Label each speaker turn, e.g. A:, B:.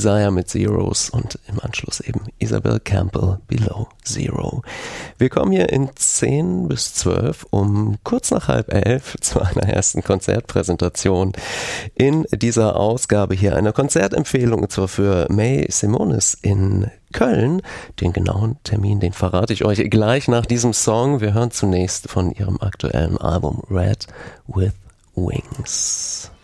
A: Desire mit Zeros und im Anschluss eben Isabel Campbell Below Zero. Wir kommen hier in 10 bis 12 um kurz nach 10:30 zu einer ersten Konzertpräsentation in dieser Ausgabe hier. Eine Konzertempfehlung und zwar für May Simonis in Köln. Den genauen Termin, den verrate ich euch gleich nach diesem Song. Wir hören zunächst von ihrem aktuellen Album Red with Wings.